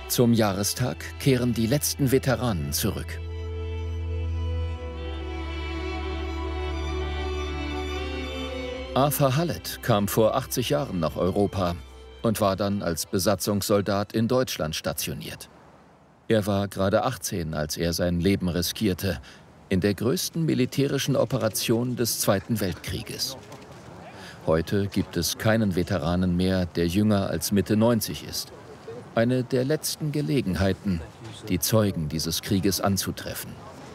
Zum Jahrestag kehren die letzten Veteranen zurück. Arthur Hallett kam vor 80 Jahren nach Europa und war dann als Besatzungssoldat in Deutschland stationiert. Er war gerade 18, als er sein Leben riskierte, in der größten militärischen Operation des Zweiten Weltkrieges. Heute gibt es keinen Veteranen mehr, der jünger als Mitte 90 ist. Eine der letzten Gelegenheiten, die Zeugen dieses Krieges anzutreffen.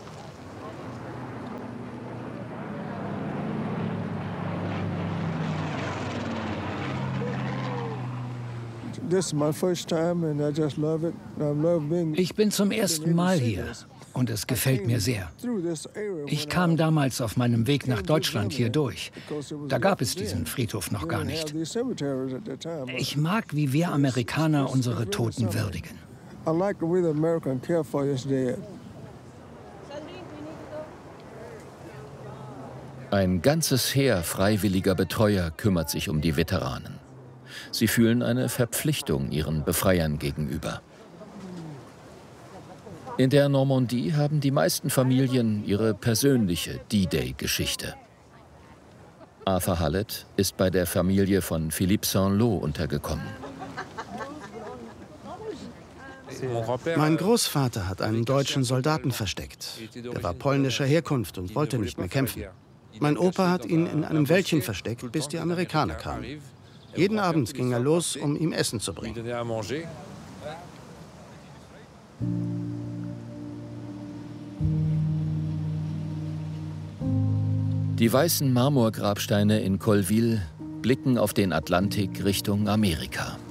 Ich bin zum ersten Mal hier und es gefällt mir sehr. Ich kam damals auf meinem Weg nach Deutschland hier durch. Da gab es diesen Friedhof noch gar nicht. Ich mag, wie wir Amerikaner unsere Toten würdigen. Ein ganzes Heer freiwilliger Betreuer kümmert sich um die Veteranen. Sie fühlen eine Verpflichtung ihren Befreiern gegenüber. In der Normandie haben die meisten Familien ihre persönliche D-Day-Geschichte. Arthur Hallett ist bei der Familie von Philippe Saint-Lô untergekommen. Mein Großvater hat einen deutschen Soldaten versteckt. Er war polnischer Herkunft und wollte nicht mehr kämpfen. Mein Opa hat ihn in einem Wäldchen versteckt, bis die Amerikaner kamen. Jeden Abend ging er los, um ihm Essen zu bringen. Die weißen Marmorgrabsteine in Colville blicken auf den Atlantik Richtung Amerika.